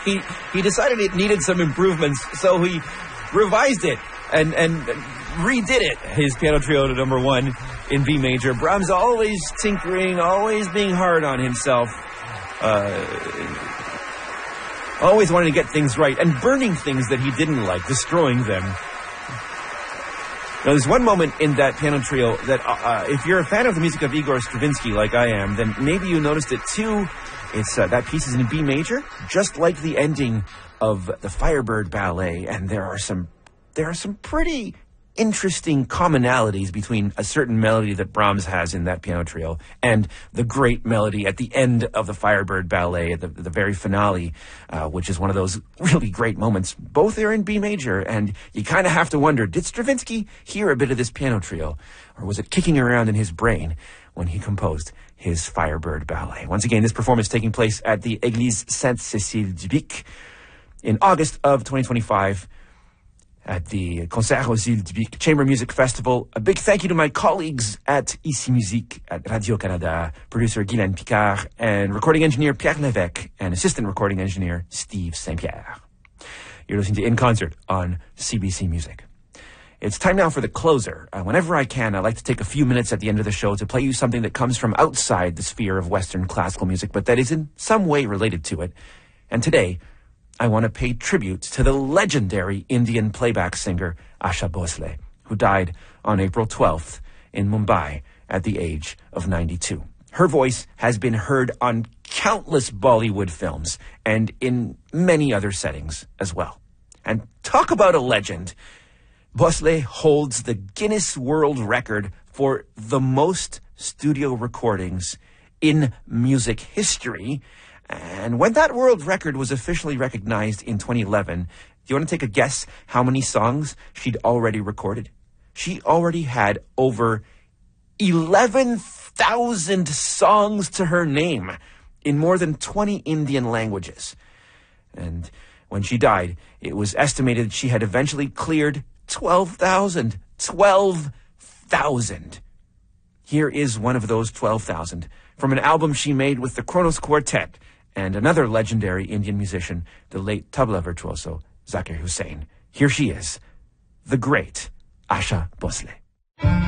he decided it needed some improvements, so he revised it and redid it. His piano trio to number 1 in B major. Brahms always tinkering, always being hard on himself, always wanting to get things right and burning things that he didn't like, destroying them. Now, there's one moment in that piano trio that, if you're a fan of the music of Igor Stravinsky like I am, then maybe you noticed it too. It's that piece is in B major, just like the ending of the Firebird Ballet, and there are some pretty interesting commonalities between a certain melody that Brahms has in that piano trio and the great melody at the end of the Firebird Ballet, at the very finale, which is one of those really great moments. Both are in B major, and you kind of have to wonder, did Stravinsky hear a bit of this piano trio, or was it kicking around in his brain when he composed his Firebird Ballet? Once again, this performance taking place at the Église Sainte-Cécile-du-Bic in August of 2025, at the Concert aux Îles du Bic Chamber Music Festival. A big thank you to my colleagues at Ici Musique at Radio-Canada, producer Guylaine Picard, and recording engineer Pierre Lévesque, and assistant recording engineer Steve St. Pierre. You're listening to In Concert on CBC Music. It's time now for the closer. Whenever I can, I like to take a few minutes at the end of the show to play you something that comes from outside the sphere of Western classical music, but that is in some way related to it. And today, I want to pay tribute to the legendary Indian playback singer Asha Bhosle, who died on April 12th in Mumbai at the age of 92. Her voice has been heard on countless Bollywood films and in many other settings as well. And talk about a legend. Bhosle holds the Guinness World Record for the most studio recordings in music history. And when that world record was officially recognized in 2011, do you want to take a guess how many songs she'd already recorded? She already had over 11,000 songs to her name in more than 20 Indian languages. And when she died, it was estimated she had eventually cleared 12,000. 12,000. Here is one of those 12,000 from an album she made with the Kronos Quartet and another legendary Indian musician, the late tabla virtuoso Zakir Hussain. Here she is, the great Asha Bhosle.